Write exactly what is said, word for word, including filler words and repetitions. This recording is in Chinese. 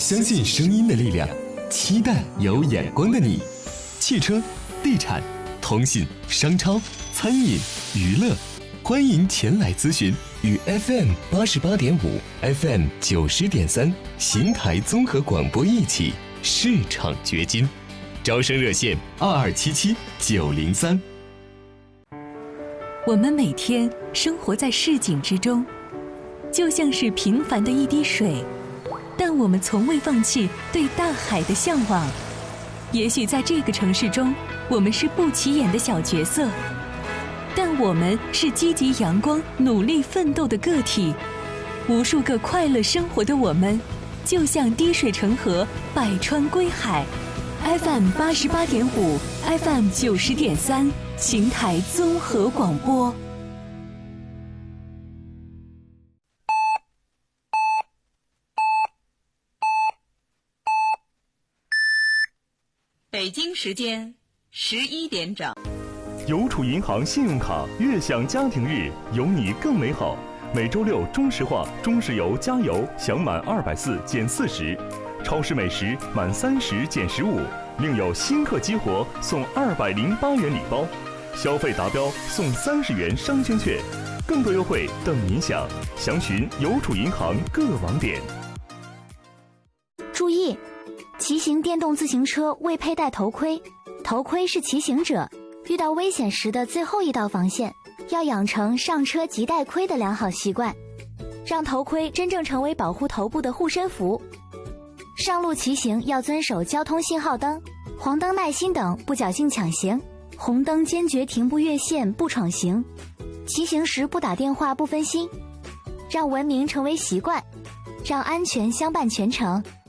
相信声音的力量，期待有眼光的你。汽车、地产、通信、商超、餐饮、娱乐，欢迎前来咨询。与 F M 八十八点五、F M 九十点三邢台综合广播一起市场掘金，招生热线二二七七九零三。 我们每天生活在市井之中，就像是平凡的一滴水，但我们从未放弃对大海的向往。也许在这个城市中，我们是不起眼的小角色，但我们是积极阳光、努力奋斗的个体。无数个快乐生活的我们，就像滴水成河，百川归海。F M 八十八点五 ，F M 九十点三，邢台综合广播。 北京时间十一点整。 邮储银行信用卡悦享家庭日，有你更美好。每周六中石化、中石油加油享满二百四减四十，超市美食满三十减十五，另有新客激活送二百零八元礼包，消费达标送三十元商圈券，更多优惠等您享。详询邮储银行各网点。 注意，骑行电动自行车未佩戴头盔，头盔是骑行者遇到危险时的最后一道防线，要养成上车即戴盔的良好习惯，让头盔真正成为保护头部的护身符。上路骑行要遵守交通信号灯、黄灯耐心等，不侥幸抢行，红灯坚决停步越线不闯行，骑行时不打电话不分心，让文明成为习惯，让安全相伴全程。